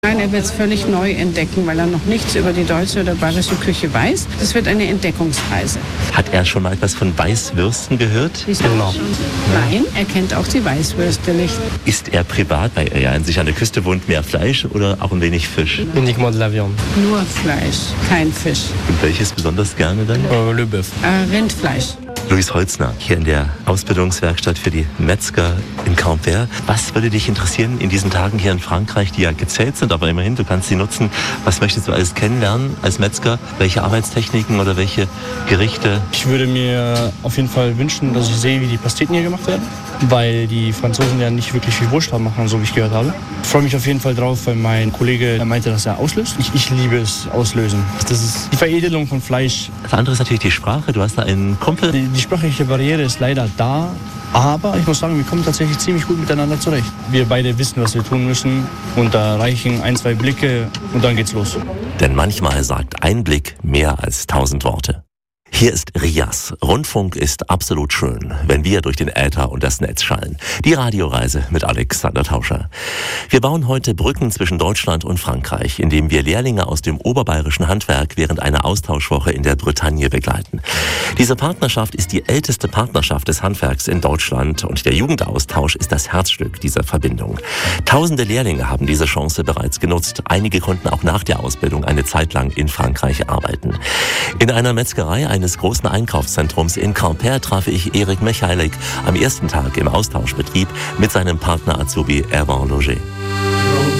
Nein, er wird es völlig neu entdecken, weil er noch nichts über die deutsche oder bayerische Küche weiß. Das wird eine Entdeckungsreise. Hat er schon mal etwas von Weißwürsten gehört? Genau. Nein, er kennt auch die Weißwürste nicht. Isst er privat, weil er ja an sich an der Küste wohnt, mehr Fleisch oder auch ein wenig Fisch? Uniquement de la viande. Nur Fleisch, kein Fisch. Und welches besonders gerne dann? Le bœuf. Rindfleisch. Luis Holzner, hier in der Ausbildungswerkstatt für die Metzger in Quimper. Was würde dich interessieren in diesen Tagen hier in Frankreich, die ja gezählt sind, aber immerhin, du kannst sie nutzen. Was möchtest du alles kennenlernen als Metzger? Welche Arbeitstechniken oder welche Gerichte? Ich würde mir auf jeden Fall wünschen, dass ich sehe, wie die Pasteten hier gemacht werden, weil die Franzosen ja nicht wirklich viel Wurst machen, so wie ich gehört habe. Ich freue mich auf jeden Fall drauf, weil mein Kollege meinte, dass er auslöst. Ich liebe es, auslösen. Das ist die Veredelung von Fleisch. Das andere ist natürlich die Sprache. Du hast da einen Kumpel. Die sprachliche Barriere ist leider da, aber ich muss sagen, wir kommen tatsächlich ziemlich gut miteinander zurecht. Wir beide wissen, was wir tun müssen und da reichen 1, 2 Blicke und dann geht's los. Denn manchmal sagt ein Blick mehr als 1000 Worte. Hier ist Rias. Rundfunk ist absolut schön, wenn wir durch den Äther und das Netz schallen. Die Radioreise mit Alexander Tauscher. Wir bauen heute Brücken zwischen Deutschland und Frankreich, indem wir Lehrlinge aus dem oberbayerischen Handwerk während einer Austauschwoche in der Bretagne begleiten. Diese Partnerschaft ist die älteste Partnerschaft des Handwerks in Deutschland und der Jugendaustausch ist das Herzstück dieser Verbindung. Tausende Lehrlinge haben diese Chance bereits genutzt. Einige konnten auch nach der Ausbildung eine Zeit lang in Frankreich arbeiten. In einer Metzgerei eines großen Einkaufszentrums in Quimper traf ich Erik Michalik am ersten Tag im Austauschbetrieb mit seinem Partner Azubi Erwan Loger.